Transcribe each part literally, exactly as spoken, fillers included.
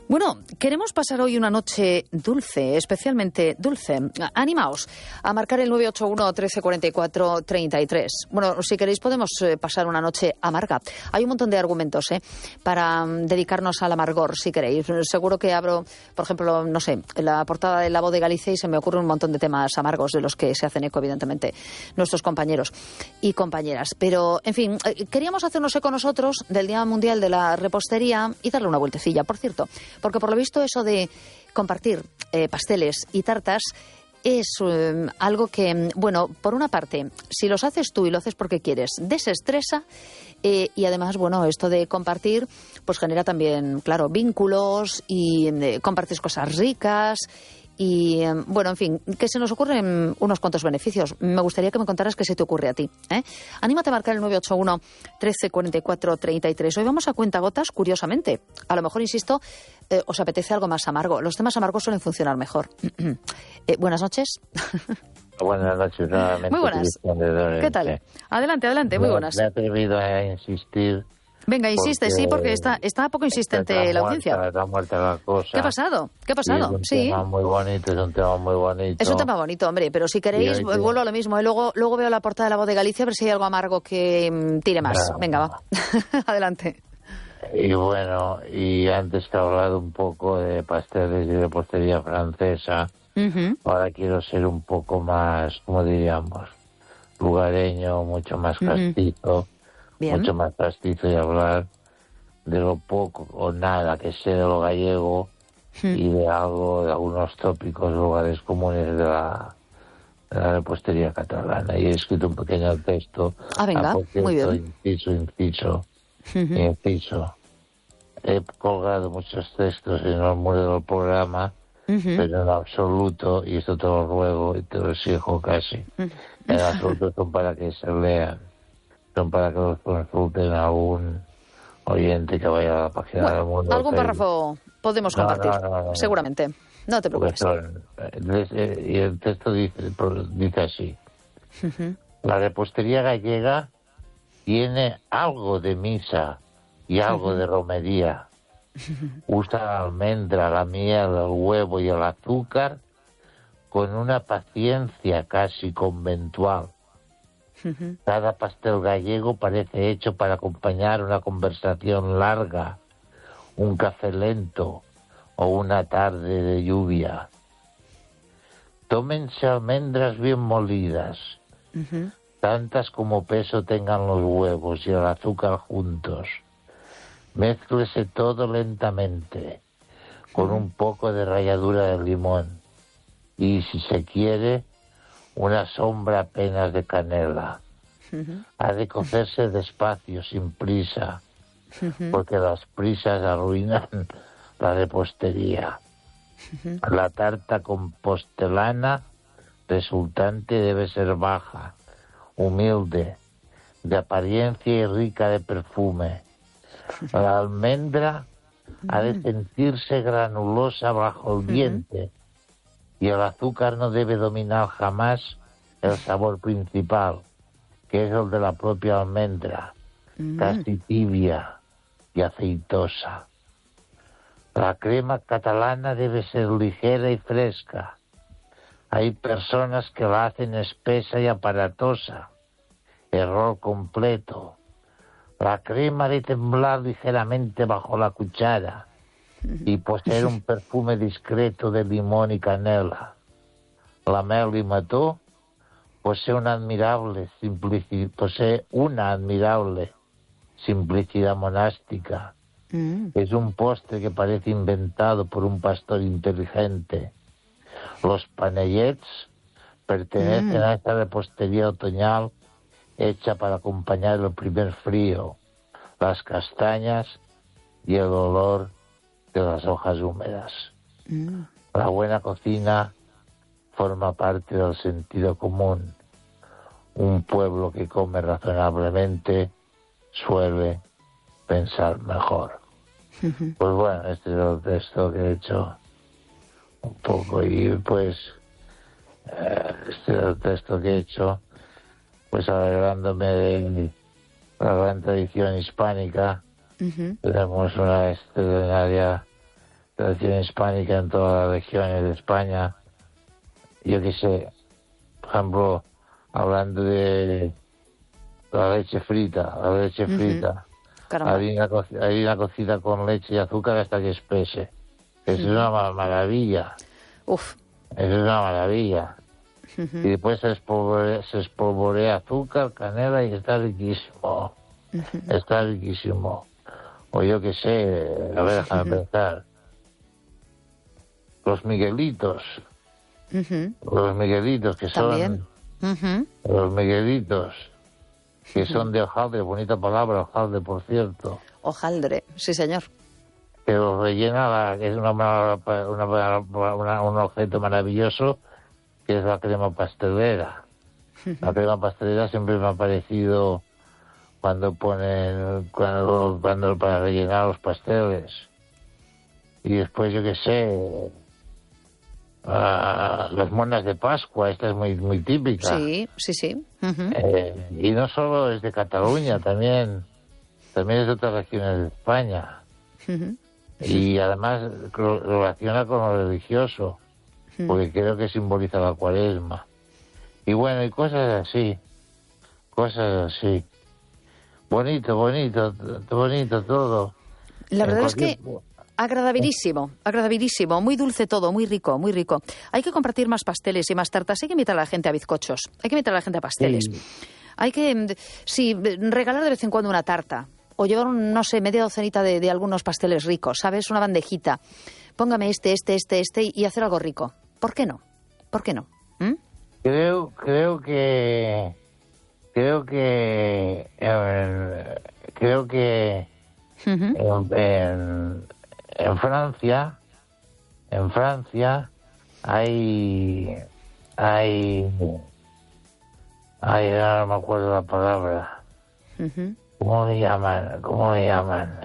Bueno, queremos pasar hoy una noche dulce, especialmente dulce. Animaos a marcar el nueve ocho uno, trece cuarenta y cuatro, treinta y tres. Bueno, si queréis podemos eh, pasar una noche amarga. Hay un montón de argumentos eh, para um, dedicarnos al amargor, si queréis. Seguro que abro, por ejemplo, no sé, la portada de La Voz de Galicia y se me ocurre un montón de temas amargos de los que se hacen eco, evidentemente, nuestros compañeros y compañeras. Pero, en fin, eh, queríamos hacernos eco nosotros del Día Mundial de la Repostería y darle una vueltecilla, por cierto. Porque por lo visto eso de compartir eh, pasteles y tartas es eh, algo que, bueno, por una parte, si los haces tú y lo haces porque quieres, desestresa eh, y además, bueno, esto de compartir pues genera también, claro, vínculos y eh, compartes cosas ricas. Y, bueno, en fin, que se nos ocurren unos cuantos beneficios. Me gustaría que me contaras qué se te ocurre a ti, ¿eh? Anímate a marcar el nueve ocho uno, trece cuarenta y cuatro, treinta y tres. Hoy vamos a cuentagotas, curiosamente. A lo mejor, insisto, eh, os apetece algo más amargo. Los temas amargos suelen funcionar mejor. eh, buenas noches. Buenas noches, nuevamente. Muy buenas. ¿Qué tal? Adelante, adelante, muy buenas. Me he atrevido a insistir. Venga, insiste, sí, porque está, está poco insistente la audiencia. Muerta, está muerta la cosa. ¿Qué ha pasado? ¿Qué ha pasado? Es un sí. tema muy bonito, es un tema muy bonito. Es un tema bonito, hombre, pero si queréis, que... vuelvo a lo mismo. Y luego, luego veo la portada de La Voz de Galicia a ver si hay algo amargo que mmm, tire más. No. Venga, va. Adelante. Y bueno, y antes que he hablado un poco de pasteles y de repostería francesa, uh-huh. Ahora quiero ser un poco más, ¿cómo diríamos? Lugareño, mucho más castizo. Uh-huh. Bien. Mucho más castizo y hablar de lo poco o nada que sé de lo gallego mm. y de algo, de algunos tópicos, lugares comunes de la, de la repostería catalana. Y he escrito un pequeño texto. Ah, venga, cierto, muy bien. Inciso, inciso, uh-huh. inciso. He colgado muchos textos en el muro del programa, uh-huh. pero en absoluto, y esto te lo ruego y te lo exijo casi, uh-huh. en absoluto son para que se lean. Son para que los consulten a algún oyente que vaya a la página bueno, del mundo. Algún párrafo podemos no, compartir, no, no, no, seguramente. No te preocupes. Son, y el texto dice, dice así. Uh-huh. La repostería gallega tiene algo de misa y algo uh-huh. de romería. Uh-huh. Usa la almendra, la miel, el huevo y el azúcar con una paciencia casi conventual. Cada pastel gallego parece hecho para acompañar una conversación larga, un café lento o una tarde de lluvia. Tómense almendras bien molidas, uh-huh. tantas como peso tengan los huevos y el azúcar juntos. Mézclese todo lentamente, con un poco de ralladura de limón y, si se quiere, una sombra apenas de canela. Uh-huh. Ha de cocerse despacio, sin prisa, uh-huh. porque las prisas arruinan la repostería. Uh-huh. La tarta compostelana resultante debe ser baja, humilde, de apariencia y rica de perfume. Uh-huh. La almendra uh-huh. ha de sentirse granulosa bajo el diente. Uh-huh. Y el azúcar no debe dominar jamás el sabor principal, que es el de la propia almendra, mm. casi tibia y aceitosa. La crema catalana debe ser ligera y fresca. Hay personas que la hacen espesa y aparatosa. Error completo. La crema debe temblar ligeramente bajo la cuchara y poseer un perfume discreto de limón y canela. La mel y mató posee una admirable simplicidad, posee una admirable simplicidad monástica. Mm. Es un postre que parece inventado por un pastor inteligente. Los panellets pertenecen mm. a esta repostería otoñal hecha para acompañar el primer frío, las castañas y el olor de las hojas húmedas. Mm. La buena cocina forma parte del sentido común. Un pueblo que come razonablemente suele pensar mejor. Uh-huh. Pues bueno, este es el texto que he hecho un poco y pues eh, este es el texto que he hecho pues alegrándome de la gran tradición hispánica. Uh-huh. Tenemos una extraordinaria tradición hispánica en todas las regiones de España. Yo qué sé, por ejemplo, hablando de la leche frita, la leche uh-huh. frita, harina, co- harina cocida con leche y azúcar hasta que espese. Eso uh-huh. es una ma- maravilla. Uf. Eso es una maravilla. Uh-huh. Y después se espolvorea, se espolvorea azúcar, canela y está riquísimo. Uh-huh. Está riquísimo. O yo qué sé, a ver, déjame uh-huh. pensar. Los Miguelitos. Uh-huh. Los Miguelitos que También. son... Uh-huh. Los Miguelitos que uh-huh. son de hojaldre, bonita palabra, hojaldre, por cierto. Hojaldre, sí señor. Que los rellena, la, que es una, una, una, una, un objeto maravilloso, que es la crema pastelera. Uh-huh. La crema pastelera siempre me ha parecido cuando ponen, cuando, cuando para rellenar los pasteles. Y después, yo qué sé, uh, las monas de Pascua, esta es muy, muy típica. Sí, sí, sí. Uh-huh. Eh, y no solo es de Cataluña, también, también es de otras regiones de España. Uh-huh. Y además lo relaciona con lo religioso, uh-huh. porque creo que simboliza la Cuaresma. Y bueno, y cosas así, cosas así. Bonito, bonito, bonito todo. La verdad cualquier... es que agradabilísimo, agradabilísimo, muy dulce todo, muy rico, muy rico. Hay que compartir más pasteles y más tartas, hay que invitar a la gente a bizcochos, hay que invitar a la gente a pasteles. Sí. Hay que, sí, regalar de vez en cuando una tarta, o llevar, un, no sé, media docenita de, de algunos pasteles ricos, ¿sabes? Una bandejita. Póngame este, este, este, este y hacer algo rico. ¿Por qué no? ¿Por qué no? ¿Mm? Creo, creo que... Creo que... Eh, creo que... Uh-huh. En, en, en Francia... En Francia hay... Hay... Hay... No me acuerdo la palabra. Uh-huh. ¿Cómo le llaman? ¿Cómo le llaman?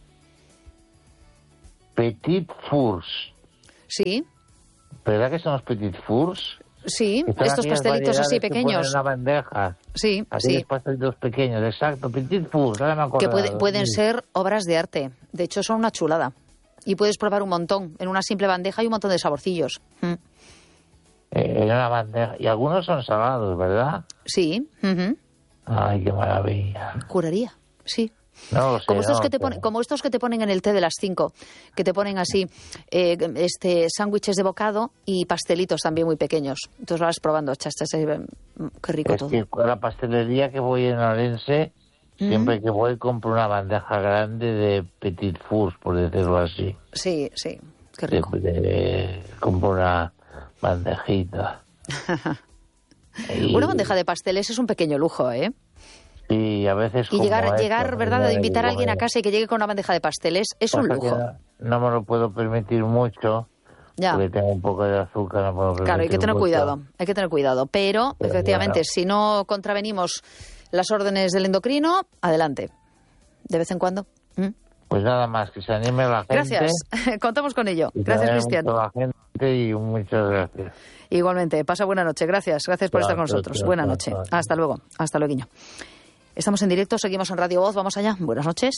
Petit fours. Sí. ¿Verdad que son los petit fours? Sí, estos pastelitos así pequeños. En una bandeja. Sí, así sí. Pastelitos pequeños, exacto. Petit fours, ahora me acuerdo. Que puede, pueden ser obras de arte. De hecho, son una chulada. Y puedes probar un montón. En una simple bandeja hay un montón de saborcillos. Mm. Eh, en una bandeja. Y algunos son salados, ¿verdad? Sí. Uh-huh. Ay, qué maravilla. Juraría, sí. No lo sé, como, estos no, que te ponen, como estos que te ponen en el té de las cinco, que te ponen así, eh, este sándwiches de bocado y pastelitos también muy pequeños. Entonces lo vas probando, chas, chas, chas, qué rico es todo. Que a la pastelería que voy en Orense, ¿Mm? siempre que voy compro una bandeja grande de petit fours, por decirlo así. Sí, sí, qué rico. De, de, compro una bandejita. y... Una bandeja de pasteles es un pequeño lujo, ¿eh? Sí, a veces... Y llegar, esto, llegar ¿verdad?, de invitar a alguien a casa y que llegue con una bandeja de pasteles es un lujo. No, no me lo puedo permitir mucho, ya. porque tengo un poco de azúcar. No puedo claro, hay que tener mucho. cuidado, hay que tener cuidado. Pero, Pero efectivamente, bueno. si no contravenimos las órdenes del endocrino, adelante. De vez en cuando. ¿Mm? Pues nada más, que se anime la gente. Gracias, contamos con ello. Gracias, Cristian. La gente y muchas gracias. Igualmente, pasa buena noche. Gracias, gracias por chao, estar con nosotros. Chao, buena chao, noche. Chao. Hasta luego, hasta luego. Estamos en directo, seguimos en Radio Voz, vamos allá. Buenas noches.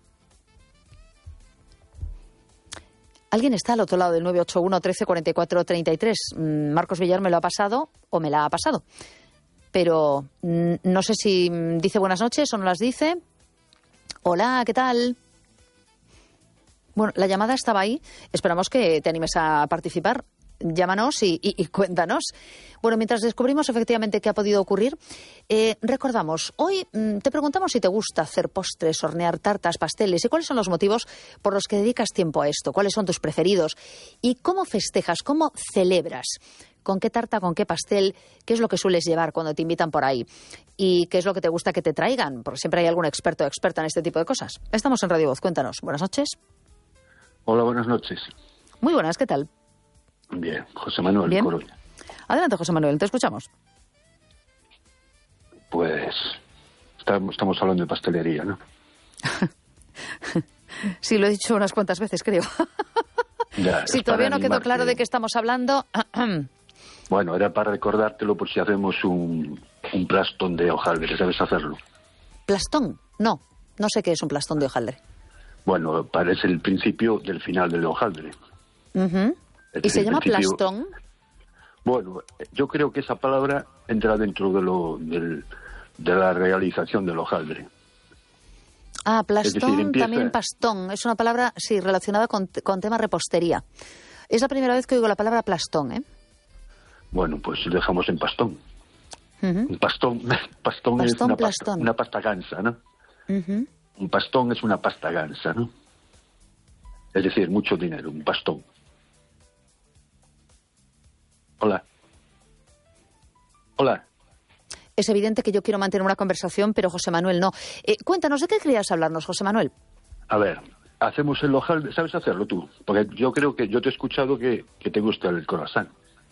¿Alguien está al otro lado del nueve ocho uno, trece, cuarenta y cuatro, treinta y tres? Marcos Villar me lo ha pasado o me la ha pasado. Pero no sé si dice buenas noches o no las dice. Hola, ¿qué tal? Bueno, la llamada estaba ahí. Esperamos que te animes a participar. Llámanos y, y, y cuéntanos. Bueno, mientras descubrimos efectivamente qué ha podido ocurrir, eh, recordamos, hoy mmm, te preguntamos si te gusta hacer postres, hornear tartas, pasteles y cuáles son los motivos por los que dedicas tiempo a esto, cuáles son tus preferidos y cómo festejas, cómo celebras, con qué tarta, con qué pastel, qué es lo que sueles llevar cuando te invitan por ahí y qué es lo que te gusta que te traigan, porque siempre hay algún experto o experta en este tipo de cosas. Estamos en Radio Voz, cuéntanos. Buenas noches. Hola, buenas noches. Muy buenas, ¿qué tal? Bien, José Manuel, Bien. Coruña. Adelante, José Manuel, te escuchamos. Pues estamos, estamos hablando de pastelería, ¿no? Sí, lo he dicho unas cuantas veces, creo. Ya, si todavía no quedó claro de qué estamos hablando... Bueno, era para recordártelo por si hacemos un, un plastón de hojaldre, ¿sabes hacerlo? ¿Plastón? No, no sé qué es un plastón de hojaldre. Bueno, parece el principio del final del hojaldre. Uh-huh. ¿Y se llama principio... plastón? Bueno, yo creo que esa palabra entra dentro de lo del, de la realización del hojaldre. Ah, plastón, decir, empieza... también pastón. Es una palabra, sí, relacionada con, con tema repostería. Es la primera vez que oigo la palabra plastón, ¿eh? Bueno, pues dejamos en pastón. Uh-huh. Un pastón, pastón, pastón es una pasta, una pasta gansa, ¿no? Uh-huh. Un pastón es una pasta gansa, ¿no? Es decir, mucho dinero, un pastón. Hola. Hola. Es evidente que yo quiero mantener una conversación, pero José Manuel no. Eh, cuéntanos, ¿de qué querías hablarnos, José Manuel? A ver, hacemos el hojaldre. ¿Sabes hacerlo tú? Porque yo creo que yo te he escuchado que, que te gusta el croissant.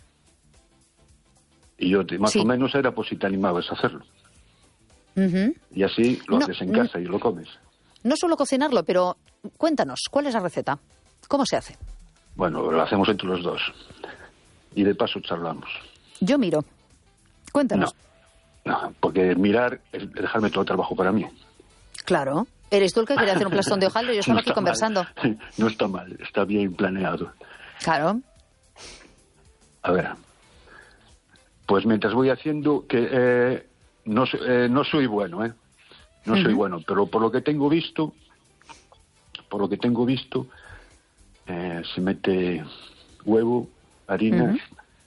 Y yo te, más sí. o menos era por si te animabas a hacerlo. Uh-huh. Y así lo no, haces en casa y lo comes. No suelo cocinarlo, pero cuéntanos, ¿cuál es la receta? ¿Cómo se hace? Bueno, lo hacemos entre los dos. Y de paso charlamos. Yo miro. Cuéntanos. No, no, porque mirar es dejarme todo el trabajo para mí. Claro. Eres tú el que quería hacer un plastón de hojaldre y yo estaba no aquí conversando. Mal. No está mal, está bien planeado. Claro. A ver. Pues mientras voy haciendo, que eh, no, eh, no soy bueno, ¿eh? No uh-huh. soy bueno, pero por lo que tengo visto, por lo que tengo visto, eh, se mete huevo, harina, uh-huh.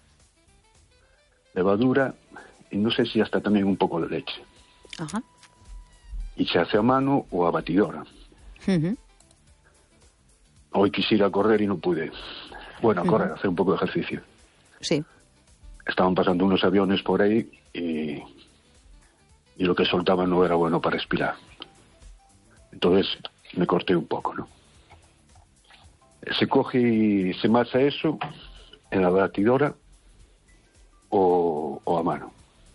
levadura y no sé si hasta también un poco de leche. Uh-huh. Y se hace a mano o a batidora. Uh-huh. Hoy quisiera correr y no pude. Bueno, a uh-huh. correr, hacer un poco de ejercicio. Sí. Estaban pasando unos aviones por ahí y, y lo que soltaban no era bueno para respirar. Entonces me corté un poco, ¿no? Se coge y se masa eso en la batidora o, o a mano.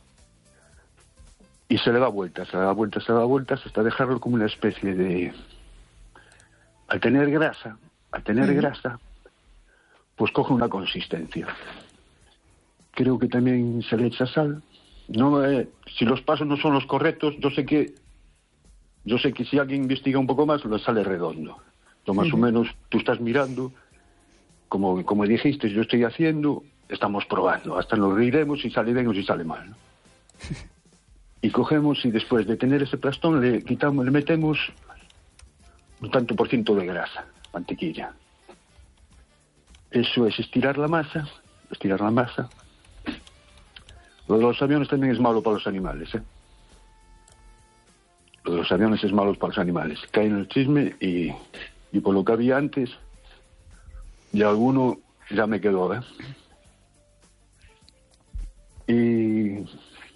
Y se le da vueltas, se le da vueltas, se le da vueltas hasta dejarlo como una especie de... Al tener grasa, al tener uh-huh. grasa, pues coge una consistencia. Creo que también se le echa sal. No, eh, si los pasos no son los correctos, yo sé que yo sé que si alguien investiga un poco más, lo sale redondo. Lo más uh-huh. o menos tú estás mirando, como, como dijiste, yo estoy haciendo, estamos probando. Hasta nos reiremos si sale bien o si sale mal, ¿no? Y cogemos y después de tener ese plastón le quitamos, le metemos un tanto por ciento de grasa, mantequilla. Eso es estirar la masa, estirar la masa. Lo de los aviones también es malo para los animales, ¿eh? Lo de los aviones es malo para los animales. Caen en el chisme y, y por lo que había antes, ya alguno ya me quedó, ¿eh? Y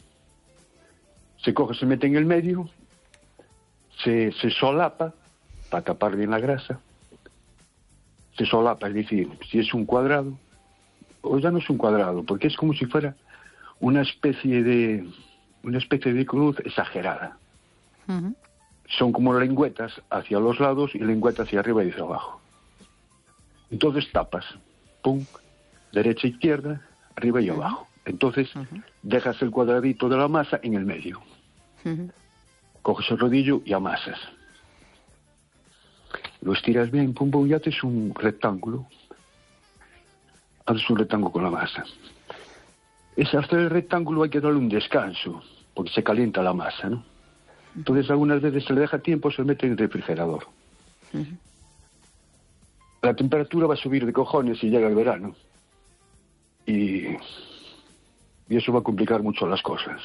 se coge, se mete en el medio, se, se solapa para tapar bien la grasa. Se solapa, es decir, si es un cuadrado, o ya no es un cuadrado, porque es como si fuera una especie de una especie de cruz exagerada. Uh-huh. Son como lengüetas hacia los lados y lengüetas hacia arriba y hacia abajo. Entonces tapas, pum, derecha, izquierda, arriba y abajo. Entonces uh-huh. dejas el cuadradito de la masa en el medio. Uh-huh. Coges el rodillo y amasas. Lo estiras bien, pum, pum, y haces un rectángulo. Haces un rectángulo con la masa. Es hacer el rectángulo hay que darle un descanso, porque se calienta la masa, ¿no? Entonces algunas veces se le deja tiempo, se mete en el refrigerador. Uh-huh. La temperatura va a subir de cojones si llega el verano. Y, y eso va a complicar mucho las cosas.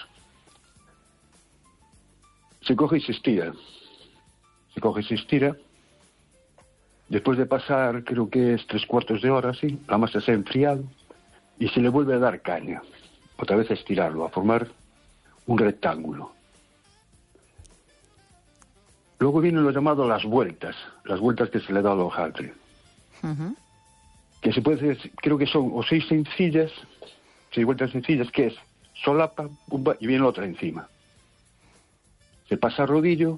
Se coge y se estira. Se coge y se estira. Después de pasar, creo que es tres cuartos de hora, sí, la masa se ha enfriado y se le vuelve a dar caña. Otra vez a estirarlo, a formar un rectángulo. Luego viene lo llamado las vueltas, las vueltas que se le da al hojaldre. Uh-huh. Que se puede decir, creo que son o seis sencillas, seis vueltas sencillas, que es solapa, pumba, y viene la otra encima. Se pasa rodillo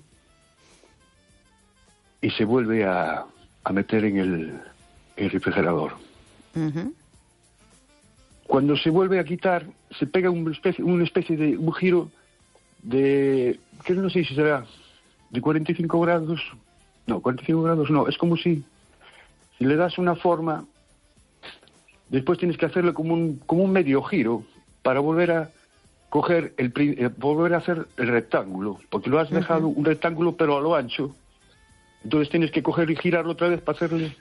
y se vuelve a, a meter en el, el refrigerador. Uh-huh. Cuando se vuelve a quitar, se pega una especie, una especie de un giro de, que no sé si será, de cuarenta y cinco grados, No, cuarenta y cinco grados no. Es como si, si le das una forma, después tienes que hacerle como un, como un medio giro para volver a coger el eh, volver a hacer el rectángulo, porque lo has dejado uh-huh. un rectángulo pero a lo ancho. Entonces tienes que coger y girarlo otra vez para hacerle...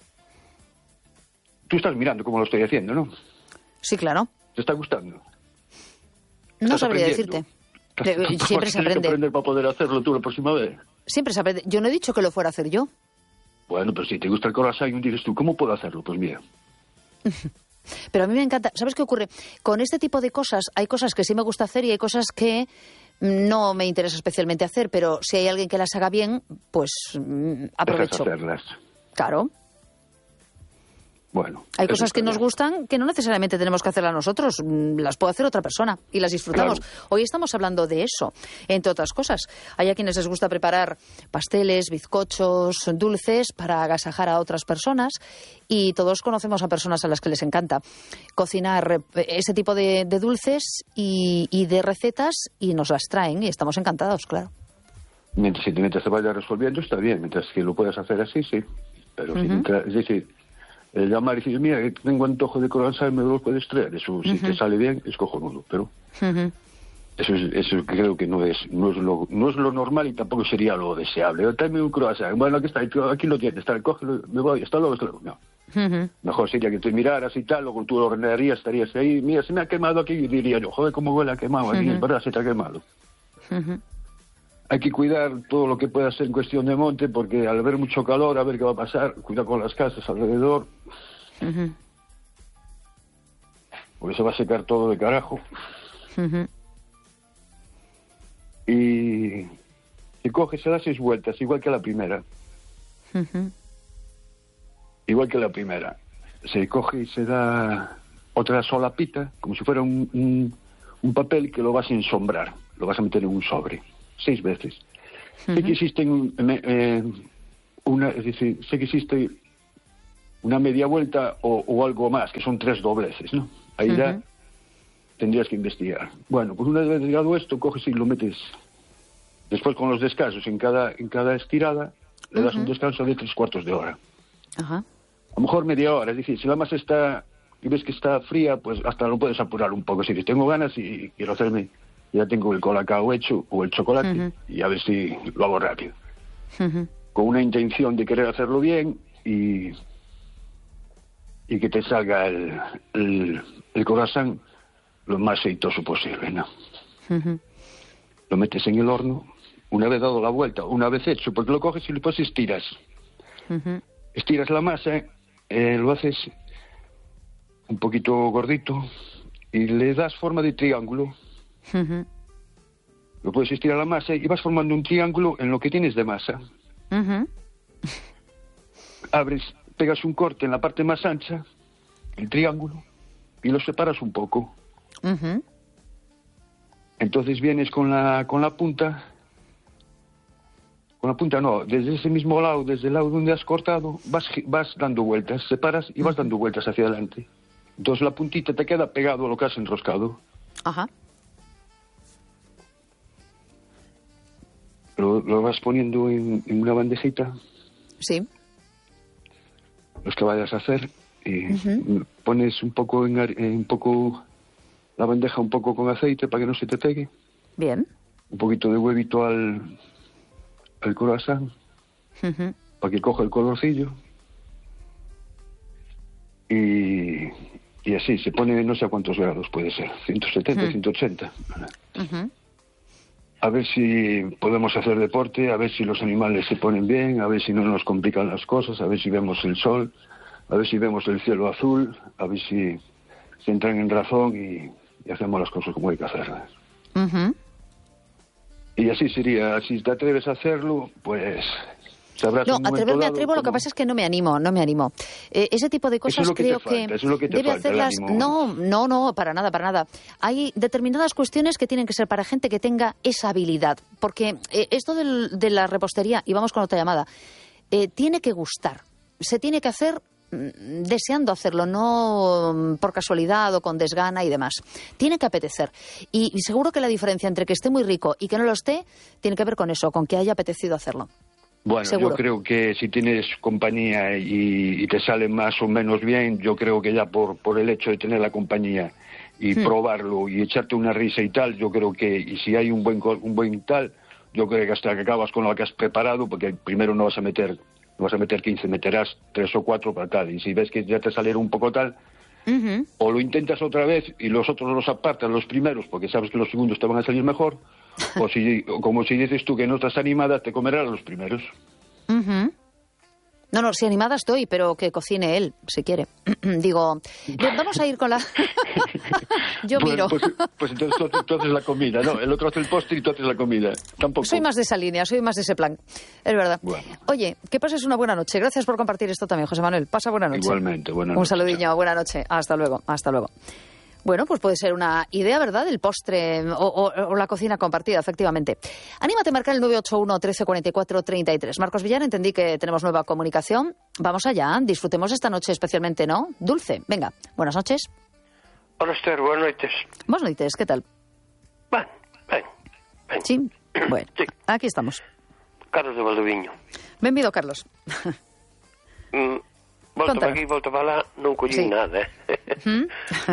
Tú estás mirando cómo lo estoy haciendo, ¿no? Sí, claro. ¿Te está gustando? No sabría decirte. Siempre se aprende. Tienes que aprender para poder hacerlo tú la próxima vez. Siempre se aprende. Yo no he dicho que lo fuera a hacer yo. Bueno, pero si te gusta el croissant, dices tú, ¿cómo puedo hacerlo? Pues mira. Pero a mí me encanta. ¿Sabes qué ocurre? Con este tipo de cosas, hay cosas que sí me gusta hacer y hay cosas que no me interesa especialmente hacer, pero si hay alguien que las haga bien, pues mmm, aprovecho. Dejas hacerlas. Claro. Bueno, hay cosas que nos gustan que no necesariamente tenemos que hacerlas nosotros, las puede hacer otra persona y las disfrutamos. Claro. Hoy estamos hablando de eso, entre otras cosas. Hay a quienes les gusta preparar pasteles, bizcochos, dulces para agasajar a otras personas y todos conocemos a personas a las que les encanta cocinar ese tipo de, de dulces y, y de recetas y nos las traen y estamos encantados, claro. Mientras, mientras se vaya resolviendo está bien, mientras que lo puedas hacer así, sí. Pero uh-huh. si mientras, es decir, el llamar y decir, mira, que tengo antojo de croissant, me lo puedes traer. Eso, uh-huh. si te sale bien, es cojonudo, pero uh-huh. eso, es, eso creo que no es no es lo no es lo normal y tampoco sería lo deseable. Tráeme un croissant. Bueno, aquí está, aquí lo tienes, está, cógelo, me voy, hasta luego, hasta luego. No. Uh-huh. Mejor sería que te miraras y tal, luego tú lo ordenarías, estarías ahí, mira, se me ha quemado aquí, y diría yo, joder, cómo huele a quemado aquí, uh-huh. es verdad, se te ha quemado. Uh-huh. Hay que cuidar todo lo que pueda ser en cuestión de monte, porque al haber mucho calor, a ver qué va a pasar, cuidar con las casas alrededor, uh-huh. porque se va a secar todo de carajo. Uh-huh. Y, y coge, se da seis vueltas, igual que la primera. Uh-huh. Igual que la primera. Se coge y se da otra solapita, como si fuera un, un, un papel que lo vas a ensombrar, lo vas a meter en un sobre. Seis veces. Uh-huh. Sé que existen eh, una, es decir, sé que existe una media vuelta o, o algo más, que son tres dobleces, ¿no? Ahí uh-huh. ya tendrías que investigar. Bueno, pues una vez llegado esto, coges y lo metes. Después con los descansos, en cada, en cada estirada, le das uh-huh. un descanso de tres cuartos de hora. Uh-huh. A lo mejor media hora, es decir, si la masa está, y ves que está fría, pues hasta lo puedes apurar un poco. Si dices, tengo ganas y quiero hacerme, ya tengo el colacao hecho o el chocolate, uh-huh. y a ver si lo hago rápido. Uh-huh. Con una intención de querer hacerlo bien y, y que te salga el, el, el croissant lo más aceitoso posible, ¿no? Uh-huh. Lo metes en el horno, una vez dado la vuelta, una vez hecho, porque lo coges y después estiras. Uh-huh. Estiras la masa, eh, lo haces un poquito gordito y le das forma de triángulo. Uh-huh. Lo puedes estirar la masa y vas formando un triángulo en lo que tienes de masa. Uh-huh. Abres, pegas un corte en la parte más ancha, el triángulo, y lo separas un poco. Uh-huh. Entonces vienes con la con la punta, con la punta no, desde ese mismo lado, desde el lado donde has cortado, vas vas dando vueltas, separas y vas uh-huh. dando vueltas hacia adelante. Entonces la puntita te queda pegado a lo que has enroscado. Ajá. Uh-huh. Lo, lo vas poniendo en, en una bandejita. Sí. Los que vayas a hacer. Y uh-huh. pones un poco, en, eh, un poco la bandeja un poco con aceite para que no se te pegue. Bien. Un poquito de huevito al, al croissant. Uh-huh. Para que coja el colorcillo. Y, y así, se pone no sé a cuántos grados puede ser. ciento setenta, uh-huh. ciento ochenta. Uh-huh. A ver si podemos hacer deporte, a ver si los animales se ponen bien, a ver si no nos complican las cosas, a ver si vemos el sol, a ver si vemos el cielo azul, a ver si se entran en razón y, y hacemos las cosas como hay que hacerlas. Uh-huh. Y así sería, si te atreves a hacerlo, pues... No, atreverme atrevo, como... lo que pasa es que no me animo, no me animo. Eh, ese tipo de cosas que creo falta, que, eso es lo que te debe falta, hacerlas... No, no, no, para nada, para nada. Hay determinadas cuestiones que tienen que ser para gente que tenga esa habilidad. Porque eh, esto del, de la repostería, y vamos con otra llamada, eh, tiene que gustar. Se tiene que hacer mm, deseando hacerlo, no por casualidad o con desgana y demás. Tiene que apetecer. Y, y seguro que la diferencia entre que esté muy rico y que no lo esté tiene que ver con eso, con que haya apetecido hacerlo. Bueno, seguro. Yo creo que si tienes compañía y, y te sale más o menos bien, yo creo que ya por, por el hecho de tener la compañía y hmm. probarlo y echarte una risa y tal, yo creo que, y si hay un buen un buen tal, yo creo que hasta que acabas con lo que has preparado, porque primero no vas a meter no vas a meter quince, meterás tres o cuatro para tal, y si ves que ya te saliera un poco tal, uh-huh. o lo intentas otra vez y los otros los apartas, los primeros, porque sabes que los segundos te van a salir mejor, o si, o como si dices tú que no estás animada, te comerás los primeros. Uh-huh. No, no, si animada estoy, pero que cocine él, si quiere. Digo, bien, vamos a ir con la... Yo pues, miro. Pues, pues entonces tú, tú haces la comida, ¿no? El otro hace el postre y tú haces la comida. Tampoco. Soy más de esa línea, soy más de ese plan. Es verdad. Bueno. Oye, que pases una buena noche. Gracias por compartir esto también, José Manuel. Pasa buena noche. Igualmente, buena noche. Un saludinho, buena noche. Hasta luego, hasta luego. Bueno, pues puede ser una idea, ¿verdad? El postre o, o, o la cocina compartida, efectivamente. Anímate a marcar el nueve ocho uno, trece cuarenta y cuatro, treinta y tres. Marcos Villar, entendí que tenemos nueva comunicación. Vamos allá, disfrutemos esta noche especialmente, ¿no? Dulce, venga, buenas noches. Hola, Esther, buenas noches. Buenas noches, ¿qué tal? Ben, ben, ben. Sí, bueno, sí. Aquí estamos. Carlos de Valdoviño. Benvido, Carlos. mm, volta aquí, volta para lá, non collí sí. nada, eh? ¿Mm?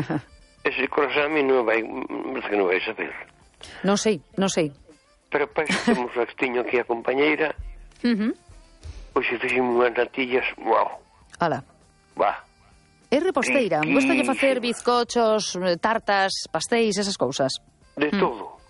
Ese corazón a mí non vai, parece que non vai saber. Non sei, non sei. Pero pois temos o extiño aquí a compañeira. Uh-huh. Pois se fixemos unhas natillas, wow. Ala. Va. É reposteira, gostalle facer bizcochos, tartas, pastéis, esas cousas. De mm. todo.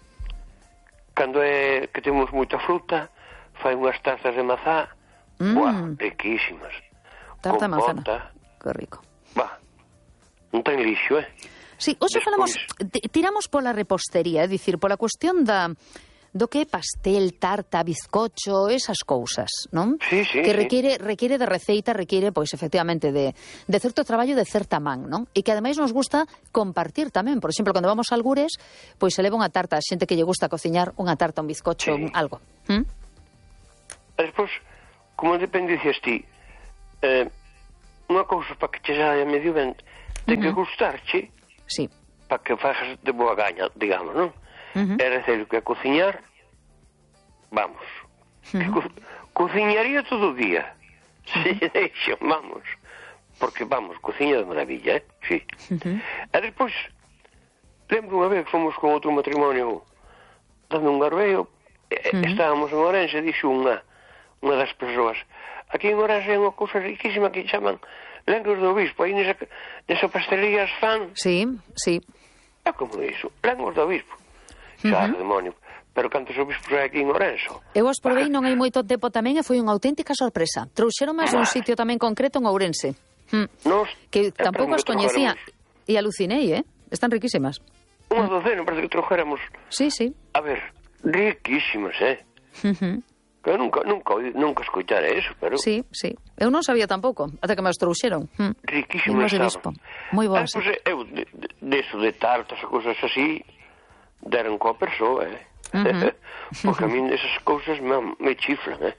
Cando é que temos moita fruta, fai unhas tarzas de mazá, mm. wow, riquísimas. Tarta de manzana. Que rico. Va. Non ten lixo, eh? Sí, hoxe falamos, tiramos pola repostería, é dicir, pola cuestión da do que é pastel, tarta, bizcocho, esas cousas, non? Sí, sí, que requiere sí. requiere de receita, requiere, pois, efectivamente, de, de certo traballo, de certa man, non? E que, ademais, nos gusta compartir tamén. Por exemplo, cando vamos a algures, pois se leva unha tarta a xente que lle gusta cociñar unha tarta, un bizcocho, sí. un, algo. ¿Mm? Despois, como depende dices ti, eh, unha cousa para que che saia medio ben, ten uh-huh. que gustarche, sí. para que fajas de boa gaña, digamos, non? Uh-huh. É decir, que cociñar, vamos, uh-huh. que co cociñaría todo o día, uh-huh. se deixo, vamos, porque, vamos, cociña de maravilla, eh? Sí. Uh-huh. E despois, lembro unha vez que fomos con outro matrimonio dando un garbeo, uh-huh. estábamos en Ourense, e dixo unha, unha das persoas, aquí en Ourense é unha cousa riquísima que chaman lengos do obispo, aí nesa, nesa pastelería as fan. Sí, sí. É como iso, lengos do obispo. Xa, uh-huh. demonio. Pero cantos obispos hai aquí en Ourenso? Eu os provei non hai moito tempo tamén e foi unha auténtica sorpresa. Trouxeron máis dun sitio tamén concreto en Ourense. Hm. Nos, que tampouco as coñecía. E alucinei, eh? Están riquísimas. Unha docena, parece que trojéramos. Sí, sí. A ver, riquísimas, eh? Uh-huh. Que eu nunca, nunca, nunca escoitara eso, pero... Sí, sí. Eu non sabía tampouco, até que me os trouxeron. Hm. Riquísimas estaban. Moi boas. Ah, pues, eu, de, de, de eso de tartas e cousas así, deron coa persoa, eh? Uh-huh. Porque a mí esas cousas me, me chiflan, eh?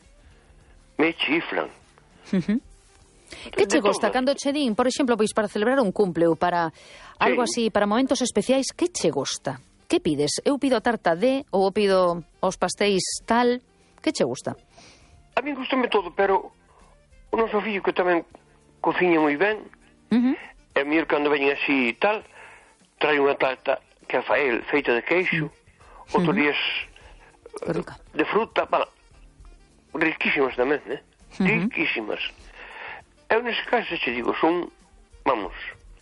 Me chiflan. Uh-huh. Que che gosta cando che din, por exemplo, pois para celebrar un cumple ou para algo sí. así, para momentos especiais, que che gosta? Que pides? Eu pido tarta de, ou pido os pastéis tal... Que che gusta? A mí gustame todo, pero o noso fillo que tamén cociña moi ben, uh-huh. e a mí cando veñen así tal, trae unha tarta que a fael feita de queixo, uh-huh. outros días uh, de fruta, para, riquísimas tamén, eh? Uh-huh. Riquísimas. Eu nese caso che digo, son, vamos,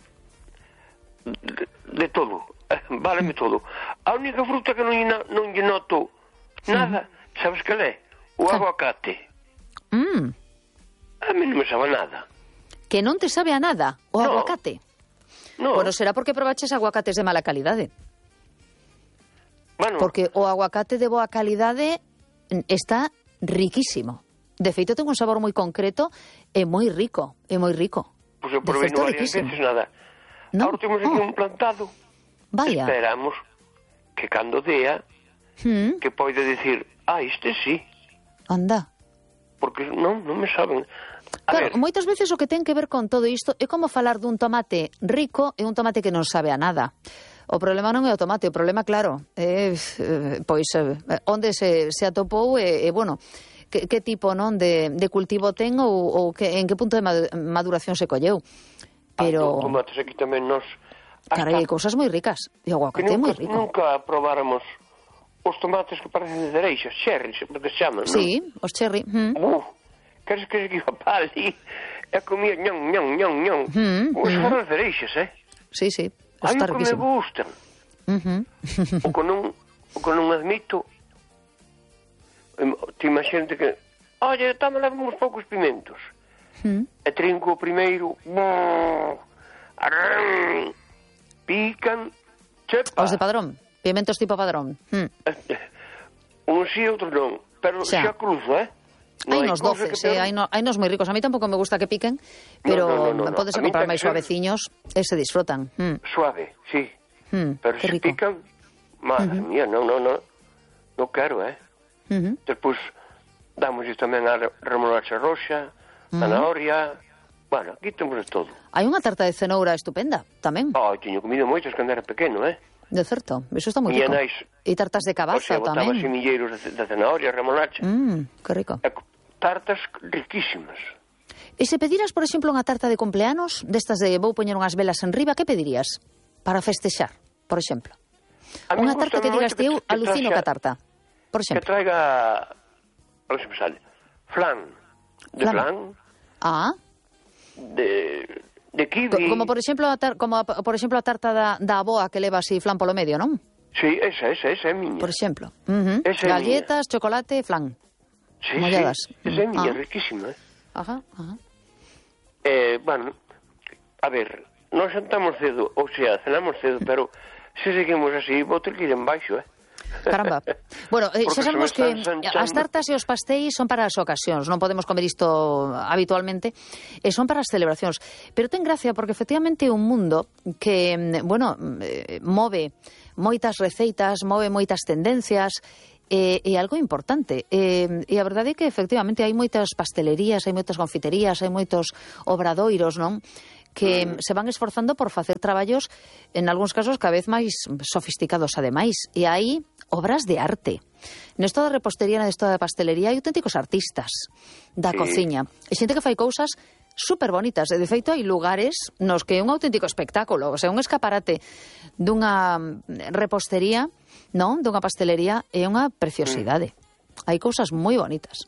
de, de todo, váleme uh-huh. todo. A única fruta que non, non lle noto nada, uh-huh. sabes que é? O aguacate. Mm. A mí non me sabe nada. Que non te sabe a nada o no. aguacate? No. Bueno, será porque probaches aguacates de mala calidade. Bueno. Porque o aguacate de boa calidade está riquísimo. De feito, ten un sabor moi concreto e moi rico, é moi rico. Pois pues eu provei non varias veces nada. ¿No? Ahora temos aquí oh. un plantado. Vaya. Esperamos que cando dea hmm. que poida decir, ah, este sí. Anda. Porque non, non me saben. A claro, ver. Moitas veces o que ten que ver con todo isto é como falar dun tomate rico e un tomate que non sabe a nada. O problema non é o tomate, o problema, claro, é, pois, onde se, se atopou e, e, bueno, que, que tipo, non, de, de cultivo ten ou, ou que, en que punto de maduración se colleu. Pero... Ah, tomates aquí tamén nos... Carai, hai cousas moi ricas. E o aguacate é moi rico. Nunca probáramos os tomates que parecen de dereixas, cherries, porque se chaman, non? Sí, os cherry. Mm. Uh, queres que se iba para ali e comía ñon, ñon, ñon, ñon. Mm, os mm. faros dereixas, eh? Sí, sí, hai está o que me riquísimo. gustan. Uh -huh. o que non, o que non admito, te imagínate que, oye, tamo lá uns poucos pimentos. Mm. E trinco o primeiro, brrr, arrrr, pican, chepa. Os de padrón, pimentos tipo padrón. Mm. Uns sí, outros non, pero xa, xa cruzo, eh? Hai nos doces, eh, hai, no, hai nos moi ricos. A mí tampouco me gusta que piquen, pero no, no, no, no, podes no. comprar máis suaveciños e se disfrutan. Mm. Suave, sí. Mm, pero se rico. pican, madre uh -huh. mía, non, non, non, non quero, eh? Uh -huh. Despois damos tamén a remolacha roxa, uh -huh. zanahoria, bueno, aquí temos de todo. Hai unha tarta de cenoura estupenda, tamén. Oh, teño comido moitas cando era pequeno, eh? De certo, eso está moi rico. Nais, e tartas de cabaza o sea, tamén. botaba semilleiros de, de zanahoria, remolacha. Mm, que rico. E tartas riquísimas. E se pediras, por exemplo, unha tarta de cumpleanos, destas de vou poñer unhas velas en riba, que pedirías para festexar, por exemplo? Unha tarta que digas, tío, alucino ca tarta, por exemplo. Que traiga, a ver se me sale, flan, de flan, flan ah. de, de kiwi. Como, por exemplo, a tar, como, por exemplo, a tarta da, da aboa que leva así flan polo medio, non? Sí, esa, esa, esa é miña. Por exemplo. Uh -huh. Galletas, miña. Chocolate, flan. Sí, molladas. Sí, esa é miña, ah. riquísima. Eh? Ajá, ajá. Eh, bueno, a ver, non xantamos cedo, ou sea, cenamos cedo, pero se seguimos así, vou ter que ir en baixo, eh? Caramba. Bueno, eh, xa sabemos que sanchando. as tartas e os pastéis son para as ocasións, non podemos comer isto habitualmente, e son para as celebracións. Pero ten gracia porque efectivamente é un mundo que, bueno, move moitas receitas, move moitas tendencias, e, e algo importante. E, e a verdade é que efectivamente hai moitas pastelerías, hai moitas confiterías, hai moitos obradoiros, non? Que mm. se van esforzando por facer traballos, en algúns casos, cada vez máis sofisticados ademais. E hai obras de arte. Nesto da repostería, nesto da pastelería, hai auténticos artistas da sí. cociña. E xente que fai cousas super bonitas. E, de feito, hai lugares nos que é un auténtico espectáculo. O sea, un escaparate dunha repostería, non? Dunha pastelería, é unha preciosidade. Mm. Hai cousas moi bonitas.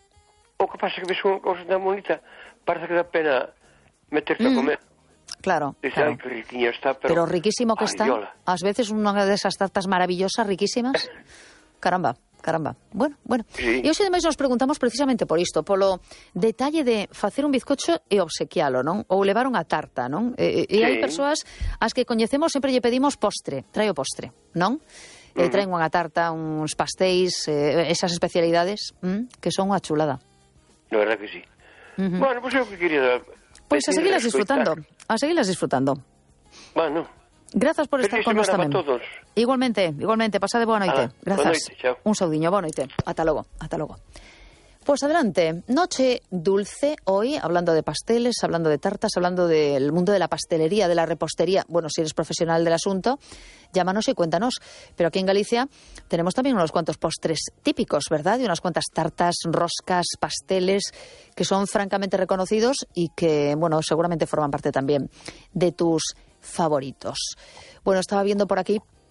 O que pasa é que ves unha cousa tan bonita, parece que dá pena meterte mm. a comer. Claro, Dice, claro. Ay, que riquiña está, pero... pero riquísimo que ay, está. Diola. Ás veces unha desas tartas maravillosas, riquísimas. Caramba, caramba. Bueno, bueno. Sí. E hoxe, ademais, nos preguntamos precisamente por isto, polo detalle de facer un bizcocho e obsequialo, non? Ou levar unha tarta, non? E, e sí. hai persoas as que coñecemos, sempre lle pedimos postre, trae o postre, non? Uh -huh. E traen unha tarta, uns pastéis, eh, esas especialidades, mm, que son unha chulada. Na verdad que sí. Uh -huh. Bueno, pois pues eu que quería... Pois pues a seguilas disfrutando, a seguilas disfrutando. Bueno. Grazas por estar con nós tamén. Todos. Igualmente, igualmente, pasade boa noite. Ah, Grazas. Boa noite, chao. Un saudiño, boa noite. Ata logo, ata logo. Pues adelante, noche dulce hoy, hablando de pasteles, hablando de tartas, hablando del mundo de la pastelería, de la repostería. Bueno, si eres profesional del asunto, llámanos y cuéntanos. Pero aquí en Galicia tenemos también unos cuantos postres típicos, ¿verdad? Y unas cuantas tartas, roscas, pasteles, que son francamente reconocidos y que, bueno, seguramente forman parte también de tus favoritos. Bueno, estaba viendo por aquí